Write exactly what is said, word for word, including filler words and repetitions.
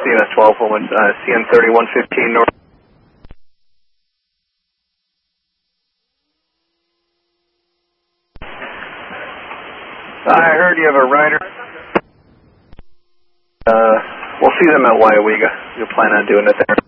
C M S twelve, one, uh, C M thirty-one fifteen north. I heard you have a rider. Uh, we'll see them at Waiawega. You'll plan on doing it there.